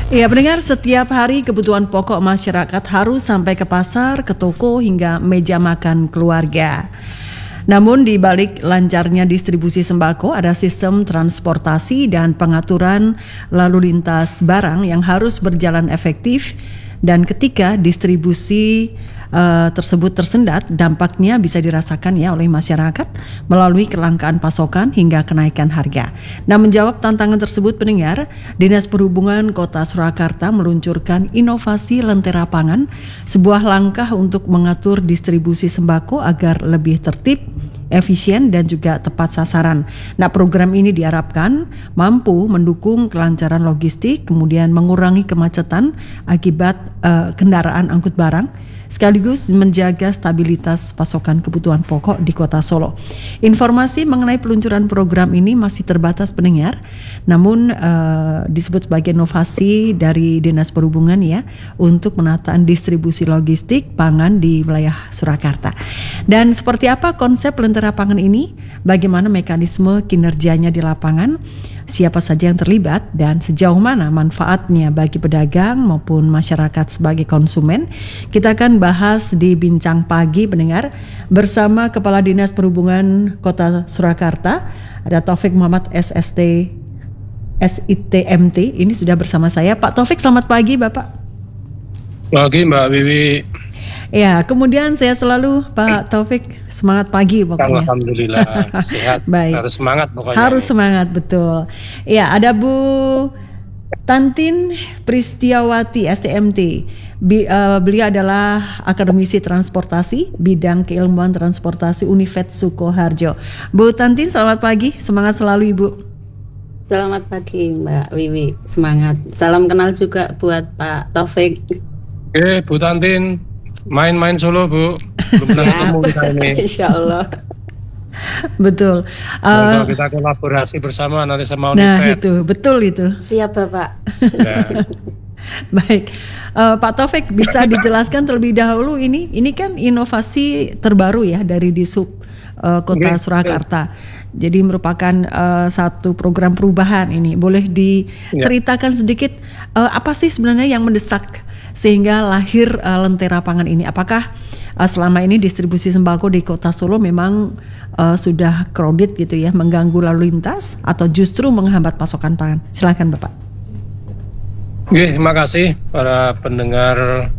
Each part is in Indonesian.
Ya, pendengar, setiap hari kebutuhan pokok masyarakat harus sampai ke pasar, ke toko, hingga meja makan keluarga. Namun di balik lancarnya distribusi sembako ada sistem transportasi dan pengaturan lalu lintas barang yang harus berjalan efektif, dan ketika distribusi tersebut tersendat, dampaknya bisa dirasakan ya oleh masyarakat melalui kelangkaan pasokan hingga kenaikan harga. Nah, menjawab tantangan tersebut, pendengar, Dinas Perhubungan Kota Surakarta meluncurkan inovasi Lentera Pangan, sebuah langkah untuk mengatur distribusi sembako agar lebih tertib, efisien dan juga tepat sasaran. Nah, program ini diharapkan mampu mendukung kelancaran logistik, kemudian mengurangi kemacetan akibat kendaraan angkut barang, sekaligus menjaga stabilitas pasokan kebutuhan pokok di Kota Solo. Informasi mengenai peluncuran program ini masih terbatas, pendengar, namun disebut sebagai inovasi dari Dinas Perhubungan ya untuk penataan distribusi logistik pangan di wilayah Surakarta. Dan seperti apa konsep Lentera Pangan ini? Bagaimana mekanisme kinerjanya di lapangan? Siapa saja yang terlibat dan sejauh mana manfaatnya bagi pedagang maupun masyarakat sebagai konsumen? Kita akan bahas di Bincang Pagi, pendengar, bersama Kepala Dinas Perhubungan Kota Surakarta, ada Taufik Muhammad SITMT. Ini sudah bersama saya. Pak Taufik, selamat pagi Bapak. Pagi Mbak Wiwi. Ya, kemudian saya selalu Pak Taufik, semangat pagi pokoknya. Alhamdulillah sehat. Baik. Harus semangat pokoknya. Harus semangat, betul. Ya, ada Bu Tantin Pristiawati STMT. Beliau adalah akademisi transportasi bidang keilmuan transportasi Univet Sukoharjo. Bu Tantin, selamat pagi. Semangat selalu Ibu. Selamat pagi Mbak Wiwi. Semangat. Salam kenal juga buat Pak Taufik. Oke, Bu Tantin, main-main Solo Bu. Belum pernah ketemu kita ini. Insya Allah. Betul. Kalau kita kolaborasi bersama nanti sama Nah Univet. itu, betul itu. Siap Bapak. Ya. Baik, Pak Taufik, bisa dijelaskan terlebih dahulu ini kan inovasi terbaru ya dari Dishub Kota Surakarta. Jadi merupakan satu program perubahan ini. Boleh diceritakan sedikit apa sih sebenarnya yang mendesak sehingga lahir Lentera Pangan ini? Apakah selama ini distribusi sembako di Kota Solo memang sudah crowded gitu ya, mengganggu lalu lintas atau justru menghambat pasokan pangan? Silakan Bapak. Oke, terima kasih para pendengar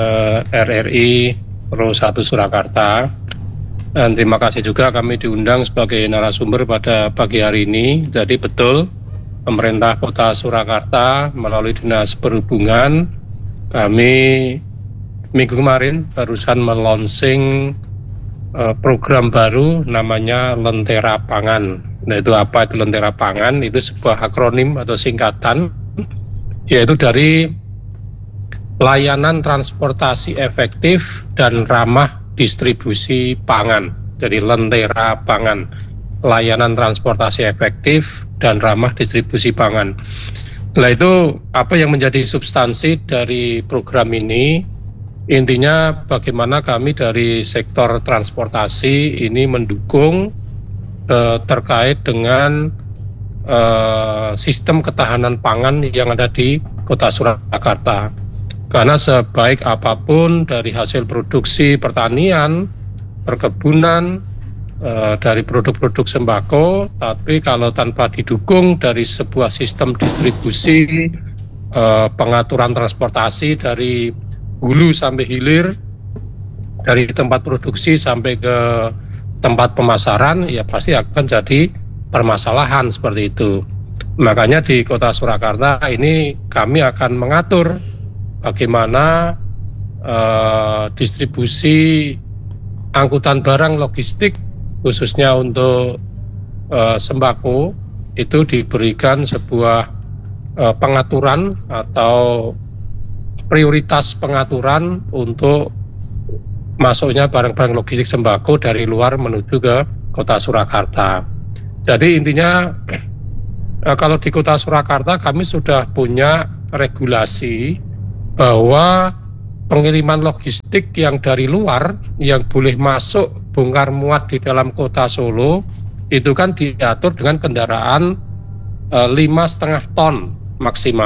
RRI Pro 1 Surakarta. Dan terima kasih juga kami diundang sebagai narasumber pada pagi hari ini. Jadi betul, pemerintah Kota Surakarta melalui Dinas Perhubungan, kami minggu kemarin barusan melonsing program baru namanya Lentera Pangan. Nah, itu apa itu Lentera Pangan? Itu sebuah akronim atau singkatan, yaitu dari layanan transportasi efektif dan ramah distribusi pangan. Jadi Lentera Pangan, layanan transportasi efektif dan ramah distribusi pangan. Nah, itu apa yang menjadi substansi dari program ini? Intinya bagaimana kami dari sektor transportasi ini mendukung terkait dengan sistem ketahanan pangan yang ada di Kota Surakarta. Karena sebaik apapun dari hasil produksi pertanian, perkebunan, dari produk-produk sembako, tapi kalau tanpa didukung dari sebuah sistem distribusi, pengaturan transportasi dari hulu sampai hilir, dari tempat produksi sampai ke tempat pemasaran, ya pasti akan jadi permasalahan seperti itu. Makanya di Kota Surakarta ini kami akan mengatur bagaimana distribusi angkutan barang logistik khususnya untuk sembako itu diberikan sebuah pengaturan atau prioritas pengaturan untuk masuknya barang-barang logistik sembako dari luar menuju ke Kota Surakarta. Jadi intinya kalau di Kota Surakarta kami sudah punya regulasi bahwa pengiriman logistik yang dari luar yang boleh masuk bongkar muat di dalam Kota Solo itu kan diatur dengan kendaraan 5,5 ton maksimal.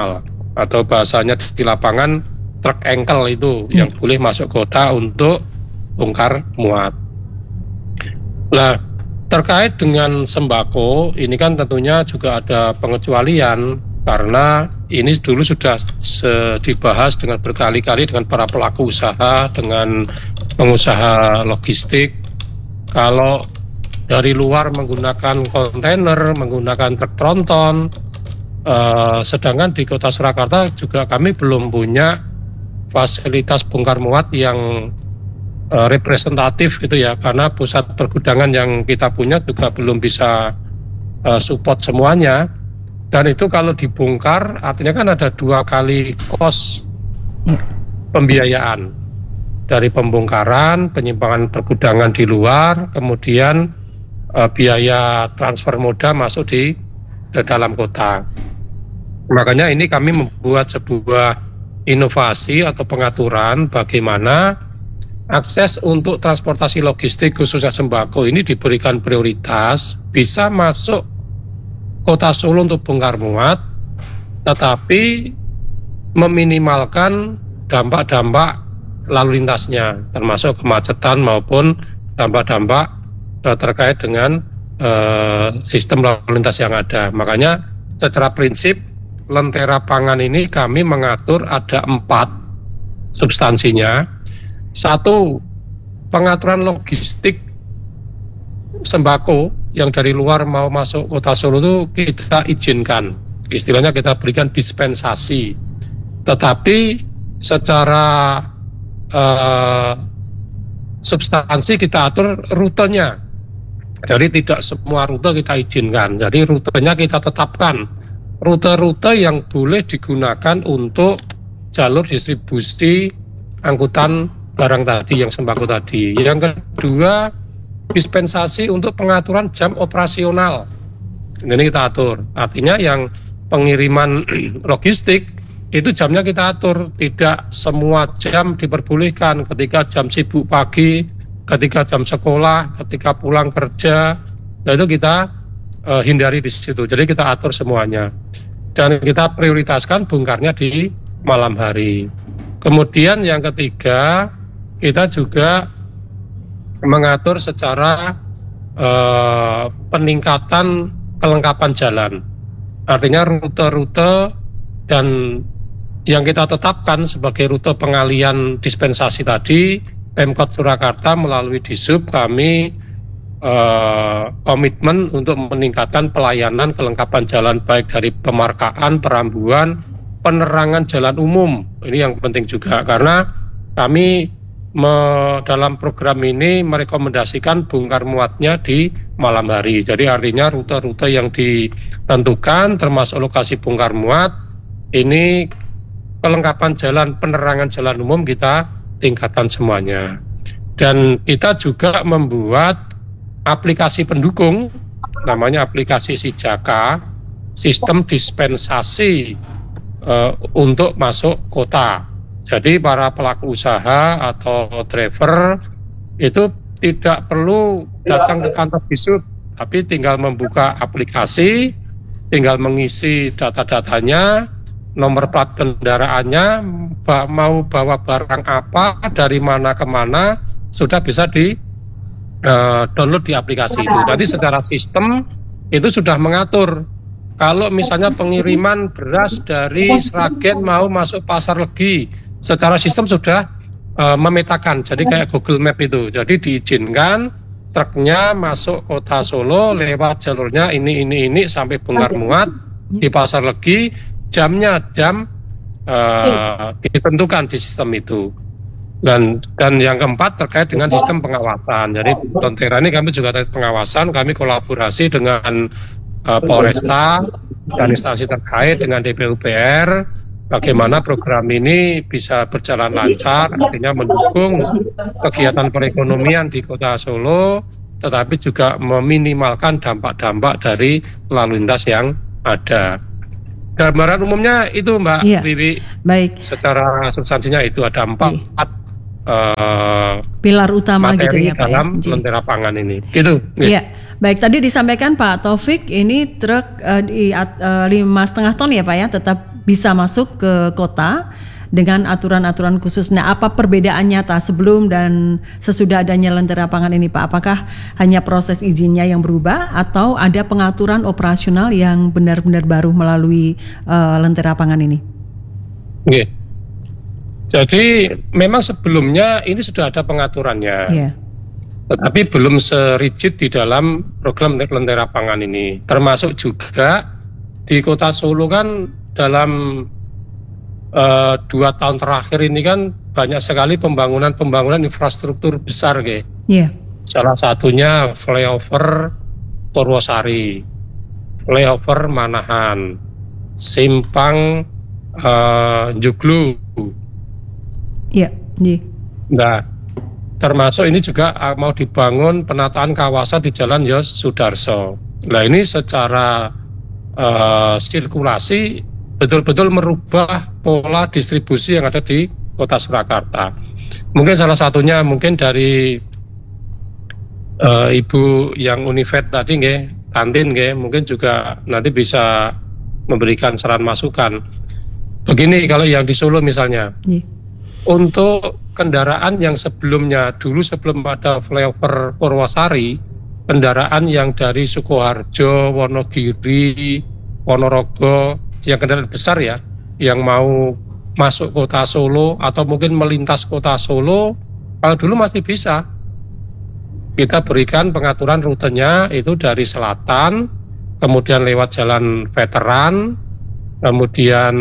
atau bahasanya di lapangan truk engkel itu yang boleh masuk kota untuk bongkar muat. Nah, terkait dengan sembako, ini kan tentunya juga ada pengecualian karena ini dulu sudah dibahas dengan berkali-kali dengan para pelaku usaha, dengan pengusaha logistik. Kalau dari luar menggunakan kontainer, menggunakan truk tronton, sedangkan di Kota Surakarta juga kami belum punya fasilitas bongkar muat yang representatif gitu ya, karena pusat pergudangan yang kita punya juga belum bisa support semuanya. Dan itu kalau dibongkar artinya kan ada 2 kali kos pembiayaan dari pembongkaran, penyimpangan pergudangan di luar, kemudian biaya transfer moda masuk di dalam kota. Makanya ini kami membuat sebuah inovasi atau pengaturan bagaimana akses untuk transportasi logistik khususnya sembako ini diberikan prioritas, bisa masuk Kota Solo untuk bongkar muat, tetapi meminimalkan dampak-dampak lalu lintasnya, termasuk kemacetan maupun dampak-dampak terkait dengan sistem lalu lintas yang ada. Makanya secara prinsip Lentera Pangan ini kami mengatur ada 4 substansinya. 1, pengaturan logistik sembako yang dari luar mau masuk Kota Solo itu kita izinkan, istilahnya kita berikan dispensasi, tetapi secara substansi kita atur rutenya. Jadi tidak semua rute kita izinkan, jadi rutenya kita tetapkan, rute-rute yang boleh digunakan untuk jalur distribusi angkutan barang tadi, yang sembako tadi. Yang kedua, dispensasi untuk pengaturan jam operasional. Ini kita atur. Artinya yang pengiriman logistik itu jamnya kita atur. Tidak semua jam diperbolehkan, ketika jam sibuk pagi, ketika jam sekolah, ketika pulang kerja. Nah itu kita hindari di situ. Jadi kita atur semuanya. Dan kita prioritaskan bongkarnya di malam hari. Kemudian yang ketiga, kita juga mengatur secara peningkatan kelengkapan jalan. Artinya rute-rute dan yang kita tetapkan sebagai rute pengalian dispensasi tadi, Pemkot Surakarta melalui Disub kami komitmen untuk meningkatkan pelayanan kelengkapan jalan baik dari pemarkaan, perambuan, penerangan jalan umum. Ini yang penting juga karena kami dalam program ini merekomendasikan bongkar muatnya di malam hari. Jadi artinya rute-rute yang ditentukan termasuk lokasi bongkar muat, ini kelengkapan jalan, penerangan jalan umum kita tingkatkan semuanya. Dan kita juga membuat aplikasi pendukung, namanya aplikasi Sijaka, sistem dispensasi untuk masuk kota. Jadi para pelaku usaha atau driver itu tidak perlu datang ke kantor Disub, tapi tinggal membuka aplikasi, tinggal mengisi data-datanya, nomor plat kendaraannya, mau bawa barang apa, dari mana ke mana, sudah bisa di download di aplikasi itu. Jadi secara sistem itu sudah mengatur. Kalau misalnya pengiriman beras dari Sragen mau masuk Pasar Legi, secara sistem sudah memetakan, jadi kayak Google Map itu. Jadi diizinkan truknya masuk Kota Solo lewat jalurnya ini sampai bongkar muat di Pasar Legi, jamnya jam ditentukan di sistem itu. Dan yang keempat terkait dengan sistem pengawasan. Jadi Lentera ini kami juga terkait pengawasan, kami kolaborasi dengan Polresta dan instansi terkait dengan DPUPR, bagaimana program ini bisa berjalan lancar, artinya mendukung kegiatan perekonomian di Kota Solo, tetapi juga meminimalkan dampak-dampak dari lalu lintas yang ada. Gambaran umumnya itu Mbak Wiwi, baik. Secara substansinya itu ada 4 pilar utama materi gitu ya Pak dalam Lentera Pangan ini. Gitu. Iya, Baik, tadi disampaikan Pak Taufik, ini truk 5,5 ton ya Pak ya, tetap bisa masuk ke kota dengan aturan-aturan khusus. Nah, apa perbedaannya sebelum dan sesudah adanya Lentera Pangan ini Pak? Apakah hanya proses izinnya yang berubah atau ada pengaturan operasional yang benar-benar baru melalui Lentera Pangan ini? Oke. Jadi memang sebelumnya ini sudah ada pengaturannya. Yeah. Tetapi belum serigid di dalam program Lentera Pangan ini. Termasuk juga di Kota Solo kan dalam 2 tahun terakhir ini kan banyak sekali pembangunan infrastruktur besar, Ge. Yeah. Salah satunya flyover Purwosari, flyover Manahan, simpang Joglo. Iya. Yeah. Nah, termasuk ini juga mau dibangun penataan kawasan di Jalan Yos Sudarso. Nah, ini secara sirkulasi betul-betul merubah pola distribusi yang ada di Kota Surakarta. Mungkin salah satunya mungkin dari Ibu yang Univet tadi, Tantin, mungkin juga nanti bisa memberikan saran masukan. Begini, kalau yang di Solo misalnya, untuk kendaraan yang sebelumnya, dulu sebelum ada flyover Purwosari, kendaraan yang dari Sukoharjo, Wonogiri, Ponorogo, yang kendaraan besar ya, yang mau masuk Kota Solo atau mungkin melintas Kota Solo, kalau dulu masih bisa. Kita berikan pengaturan rutenya itu dari selatan, kemudian lewat Jalan Veteran, kemudian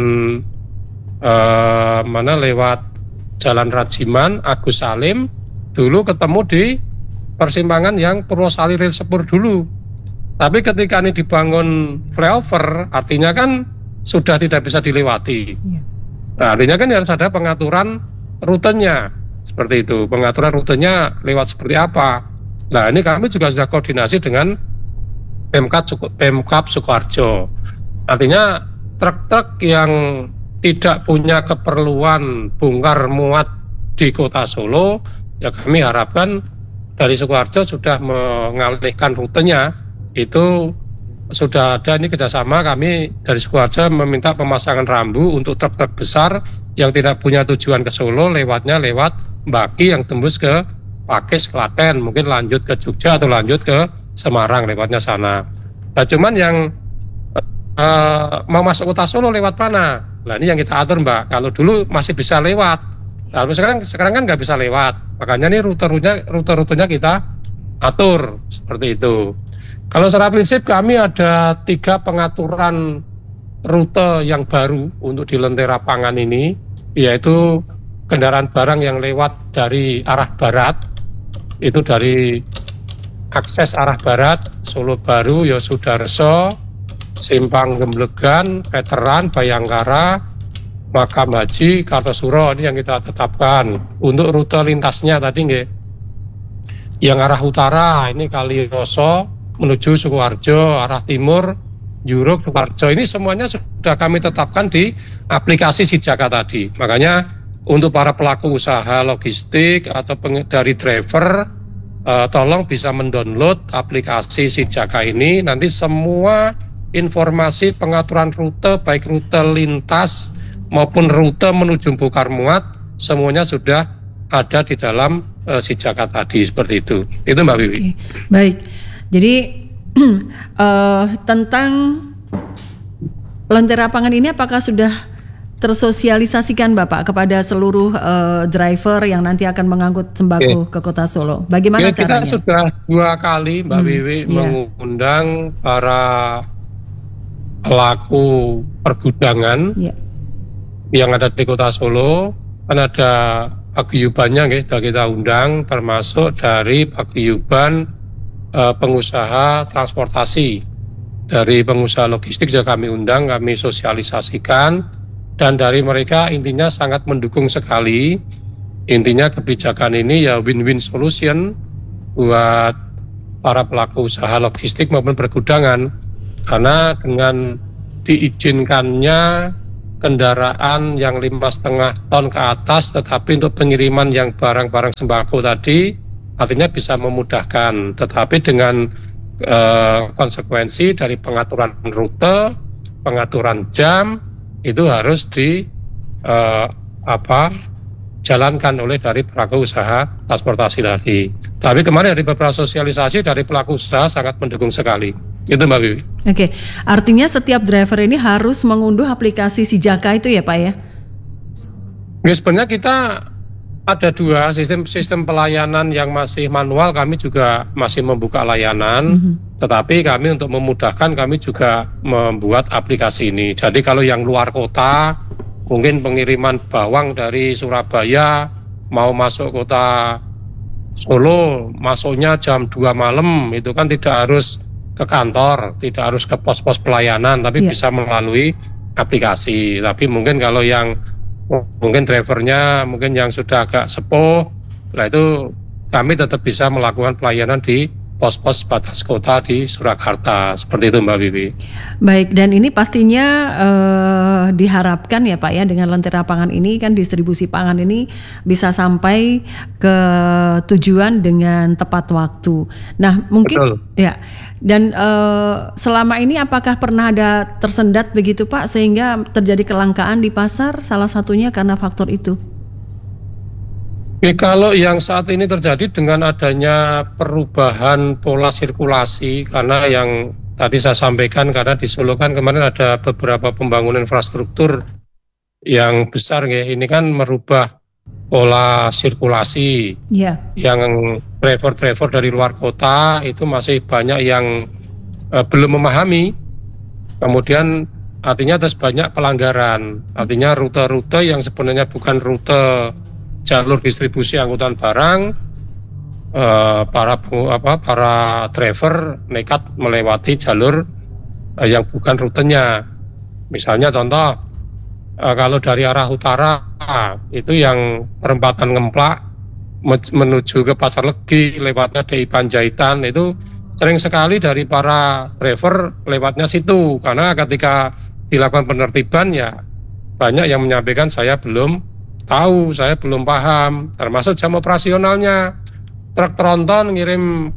lewat Jalan Rajiman, Agus Salim, dulu ketemu di persimpangan yang Purwosari Rel Sepur dulu. Tapi ketika ini dibangun flyover, artinya kan sudah tidak bisa dilewati. Nah, artinya kan harus ada pengaturan rutenya, seperti itu. Pengaturan rutenya lewat seperti apa. Nah, ini kami juga sudah koordinasi dengan Pemkab Sukoharjo. Artinya truk-truk yang tidak punya keperluan bongkar muat di Kota Solo, ya kami harapkan dari Sukoharjo sudah mengalihkan rutenya. Itu sudah ada ini kerjasama kami dari Sukoharjo meminta pemasangan rambu untuk truk-truk besar yang tidak punya tujuan ke Solo, lewatnya lewat Baki yang tembus ke Pakis, Klaten, mungkin lanjut ke Jogja atau lanjut ke Semarang, lewatnya sana. Nah, cuman yang mau masuk Kota Solo lewat mana? Nah, ini yang kita atur, Mbak. Kalau dulu masih bisa lewat, kalau sekarang kan nggak bisa lewat. Makanya ini rute-rutenya kita atur seperti itu. Kalau secara prinsip kami ada 3 pengaturan rute yang baru untuk di Lentera Pangan ini, yaitu kendaraan barang yang lewat dari arah barat, itu dari akses arah barat, Solo Baru, Yosudarso, Simpang Gemblegan, Veteran, Bayangkara, Makam Haji, Kartosuro, ini yang kita tetapkan. Untuk rute lintasnya tadi, yang arah utara, ini Kaliyoso, menuju Sukoharjo, arah timur, Juruk, Sukoharjo, ini semuanya sudah kami tetapkan di aplikasi Sijaka tadi. Makanya untuk para pelaku usaha logistik atau dari driver, tolong bisa mendownload aplikasi Sijaka ini, nanti semua informasi pengaturan rute, baik rute lintas maupun rute menuju bongkar muat, semuanya sudah ada di dalam Sijaka tadi, seperti itu. Itu Mbak Wiwi. Oke. Baik. Jadi tentang Lentera Pangan ini apakah sudah tersosialisasikan Bapak kepada seluruh driver yang nanti akan mengangkut sembako ke Kota Solo? Bagaimana caranya? Kita sudah 2 kali Mbak Wiwi mengundang para pelaku pergudangan yang ada di Kota Solo. Kan ada paguyubannya, sudah kita undang, termasuk dari paguyuban pengusaha transportasi, dari pengusaha logistik juga kami undang, kami sosialisasikan, dan dari mereka intinya sangat mendukung sekali. Intinya kebijakan ini ya win-win solution buat para pelaku usaha logistik maupun pergudangan, karena dengan diizinkannya kendaraan yang 5,5 ton ke atas, tetapi untuk pengiriman yang barang-barang sembako tadi, artinya bisa memudahkan. Tetapi dengan konsekuensi dari pengaturan rute, pengaturan jam itu harus jalankan oleh dari pelaku usaha transportasi tadi. Tapi kemarin dari beberapa sosialisasi dari pelaku usaha sangat mendukung sekali. Itu Mbak Wiwi. Oke, artinya setiap driver ini harus mengunduh aplikasi Sijaka itu ya Pak ya? Ya, sebenarnya kita ada dua sistem pelayanan yang masih manual, kami juga masih membuka layanan, tetapi kami untuk memudahkan kami juga membuat aplikasi ini. Jadi kalau yang luar kota, mungkin pengiriman bawang dari Surabaya mau masuk kota Solo, masuknya jam 2 malam, itu kan tidak harus ke kantor, tidak harus ke pos-pos pelayanan, tapi bisa melalui aplikasi. Tapi mungkin kalau yang mungkin drivernya mungkin yang sudah agak sepuh, lah itu kami tetap bisa melakukan pelayanan di pos-pos batas kota di Surakarta, seperti itu Mbak Wiwi. Baik, dan ini pastinya diharapkan ya Pak ya, dengan Lentera Pangan ini kan distribusi pangan ini bisa sampai ke tujuan dengan tepat waktu. Nah mungkin ya, dan selama ini apakah pernah ada tersendat begitu Pak sehingga terjadi kelangkaan di pasar, salah satunya karena faktor itu? Kalau yang saat ini terjadi dengan adanya perubahan pola sirkulasi, karena yang tadi saya sampaikan, karena di Solo kan kemarin ada beberapa pembangunan infrastruktur yang besar ya, ini kan merubah pola sirkulasi. Yang driver-driver dari luar kota itu masih banyak yang belum memahami, kemudian artinya terus banyak pelanggaran, artinya rute-rute yang sebenarnya bukan rute jalur distribusi angkutan barang, para driver nekat melewati jalur yang bukan rutenya. Misalnya contoh, kalau dari arah utara itu yang perempatan Ngemplak menuju ke Pasar Legi lewatnya DI Panjaitan, itu sering sekali dari para driver lewatnya situ, karena ketika dilakukan penertiban ya banyak yang menyampaikan saya belum tahu, saya belum paham, termasuk jam operasionalnya. Truk tronton ngirim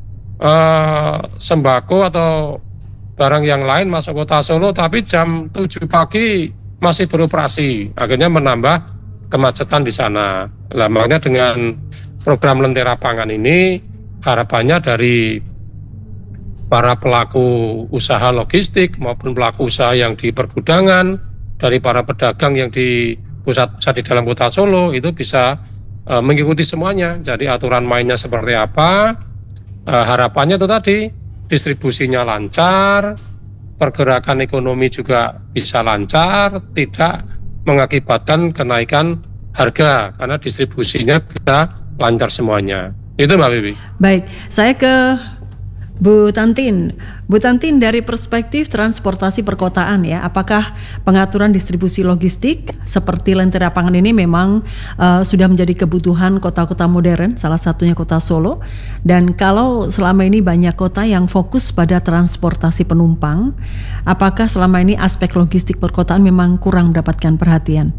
sembako atau barang yang lain masuk kota Solo, tapi jam 7 pagi masih beroperasi, akhirnya menambah kemacetan di sana. Nah, makanya dengan program Lentera Pangan ini harapannya dari para pelaku usaha logistik maupun pelaku usaha yang di pergudangan, dari para pedagang yang di pusat di dalam kota Solo itu bisa mengikuti semuanya. Jadi aturan mainnya seperti apa, harapannya itu tadi distribusinya lancar, pergerakan ekonomi juga bisa lancar, tidak mengakibatkan kenaikan harga karena distribusinya bisa lancar semuanya. Itu Mbak Bibi. Baik, saya ke Bu Tantin. Bu Tantin, dari perspektif transportasi perkotaan ya, apakah pengaturan distribusi logistik seperti Lentera Pangan ini memang sudah menjadi kebutuhan kota-kota modern, salah satunya kota Solo? Dan kalau selama ini banyak kota yang fokus pada transportasi penumpang, apakah selama ini aspek logistik perkotaan memang kurang mendapatkan perhatian?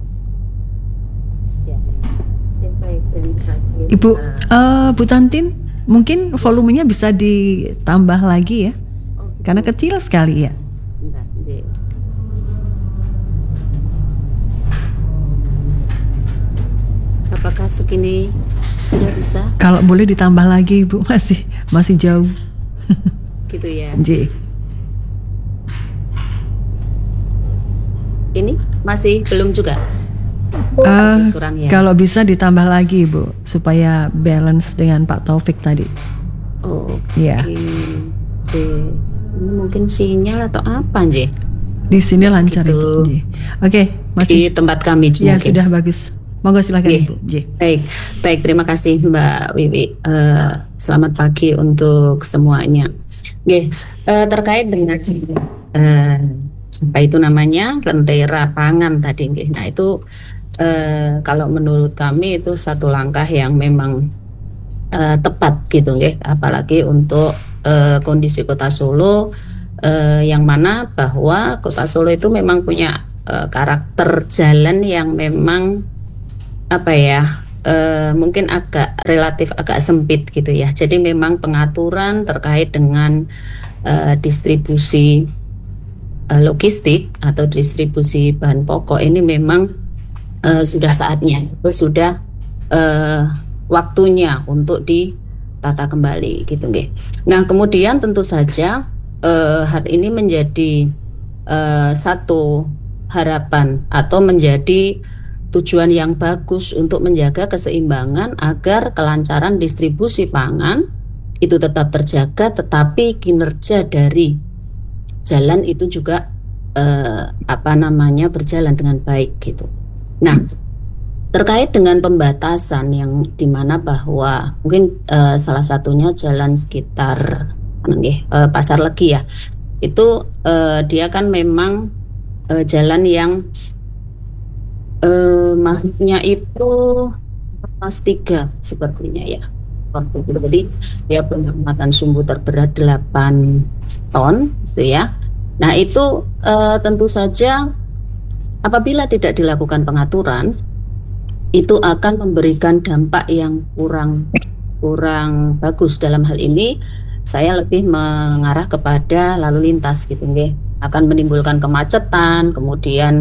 Ibu, Bu Tantin, mungkin volumenya bisa ditambah lagi ya, karena kecil sekali ya. Apakah segini sudah bisa? Kalau boleh ditambah lagi Ibu, masih jauh. Gitu ya. J. Ini masih belum juga? Masih kurang ya. Kalau bisa ditambah lagi Bu, supaya balance dengan Pak Taufik tadi. Oh, ya. Ini mungkin sinyal atau apa J? Di sini lancar gitu. Ibu. Oke, masih di tempat kami ya mungkin. Sudah bagus. Monggo silakan Ibu. Baik, terima kasih Mbak Wiwi. Selamat pagi untuk semuanya. Terkait dengan apa itu namanya Lentera Pangan tadi, nah itu kalau menurut kami itu satu langkah yang memang tepat gitu, apalagi untuk kondisi Kota Solo, yang mana bahwa Kota Solo itu memang punya karakter jalan yang memang mungkin relatif agak sempit gitu ya. Jadi memang pengaturan terkait dengan distribusi logistik atau distribusi bahan pokok ini memang sudah saatnya, sudah waktunya untuk ditata kembali gitu nggih. Nah, kemudian tentu saja hal ini menjadi satu harapan atau menjadi tujuan yang bagus untuk menjaga keseimbangan agar kelancaran distribusi pangan itu tetap terjaga, tetapi kinerja dari jalan itu juga berjalan dengan baik gitu. Nah, terkait dengan pembatasan yang dimana bahwa mungkin salah satunya jalan sekitar Pasar Legi ya, itu dia kan memang jalan yang maksudnya itu kelas 3 sepertinya ya. Jadi dia punya muatan sumbu terberat 8 ton gitu ya. Nah itu tentu saja apabila tidak dilakukan pengaturan itu akan memberikan dampak yang kurang bagus. Dalam hal ini saya lebih mengarah kepada lalu lintas gitu nggih. Akan menimbulkan kemacetan, kemudian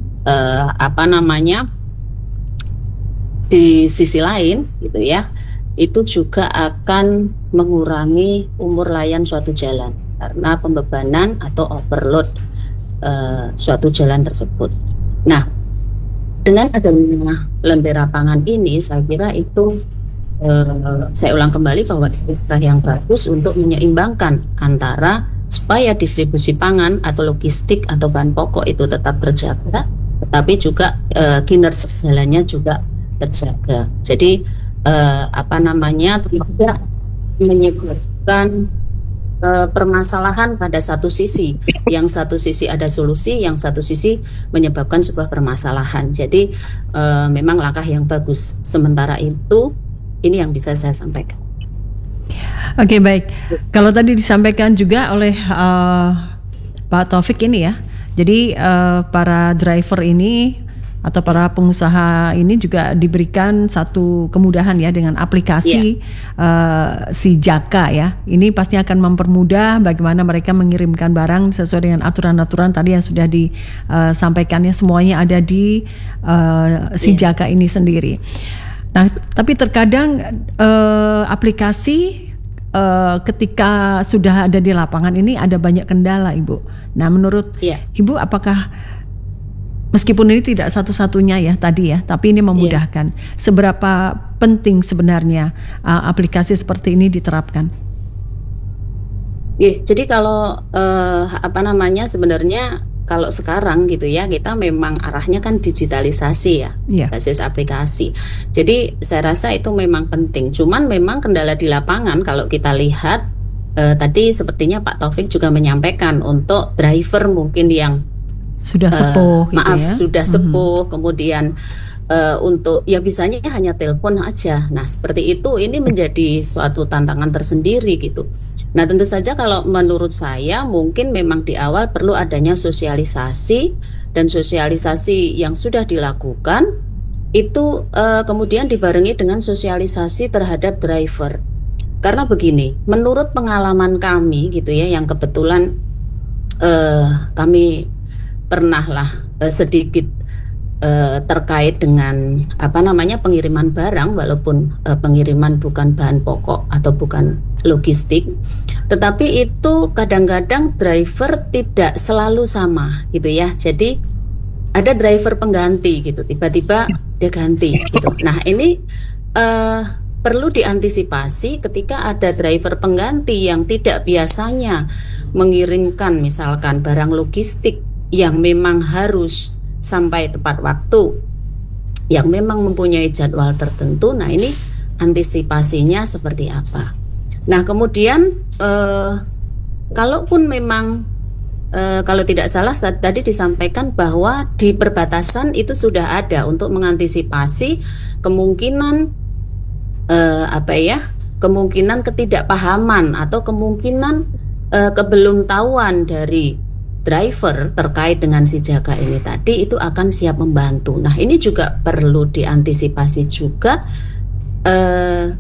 di sisi lain gitu ya, itu juga akan mengurangi umur layan suatu jalan karena pembebanan atau overload suatu jalan tersebut. Nah, dengan adanya lentera pangan ini saya kira itu saya ulang kembali bahwa itu yang bagus untuk menyeimbangkan antara supaya distribusi pangan atau logistik atau bahan pokok itu tetap terjaga, tetapi juga kinerja jalannya juga terjaga. Jadi tidak menyebabkan permasalahan pada satu sisi. Yang satu sisi ada solusi, yang satu sisi menyebabkan sebuah permasalahan. Jadi memang langkah yang bagus. Sementara itu ini yang bisa saya sampaikan. Oke, baik. Kalau tadi disampaikan juga oleh Pak Taufik ini ya, jadi para driver ini atau para pengusaha ini juga diberikan satu kemudahan ya dengan aplikasi si Jaka ya. Ini pasti akan mempermudah bagaimana mereka mengirimkan barang sesuai dengan aturan-aturan tadi yang sudah disampaikannya, semuanya ada di si Jaka ini sendiri. Nah, tapi terkadang aplikasi ketika sudah ada di lapangan ini ada banyak kendala, Ibu. Nah, menurut Ibu apakah meskipun ini tidak satu-satunya ya tadi ya, tapi ini memudahkan. Seberapa penting sebenarnya aplikasi seperti ini diterapkan? Jadi kalau sebenarnya kalau sekarang gitu ya, kita memang arahnya kan digitalisasi ya, basis aplikasi. Jadi saya rasa itu memang penting. Cuman memang kendala di lapangan kalau kita lihat tadi sepertinya Pak Taufik juga menyampaikan untuk driver mungkin yang sudah sepuh, sudah sepuh, kemudian untuk ya bisanya hanya telepon aja. Nah seperti itu, ini menjadi suatu tantangan tersendiri gitu. Nah tentu saja kalau menurut saya mungkin memang di awal perlu adanya sosialisasi, dan sosialisasi yang sudah dilakukan itu kemudian dibarengi dengan sosialisasi terhadap driver. Karena begini, menurut pengalaman kami gitu ya, yang kebetulan kami pernah lah sedikit terkait dengan pengiriman barang, walaupun pengiriman bukan bahan pokok atau bukan logistik, tetapi itu kadang-kadang driver tidak selalu sama gitu ya. Jadi ada driver pengganti gitu, tiba-tiba dia ganti gitu. Nah ini perlu diantisipasi ketika ada driver pengganti yang tidak biasanya mengirimkan misalkan barang logistik yang memang harus sampai tepat waktu, yang memang mempunyai jadwal tertentu. Nah ini antisipasinya seperti apa. Nah kemudian kalaupun memang kalau tidak salah tadi disampaikan bahwa di perbatasan itu sudah ada untuk mengantisipasi kemungkinan kemungkinan ketidakpahaman atau kemungkinan kebelumtahuan dari driver terkait dengan si jaga ini tadi itu akan siap membantu. Nah, ini juga perlu diantisipasi juga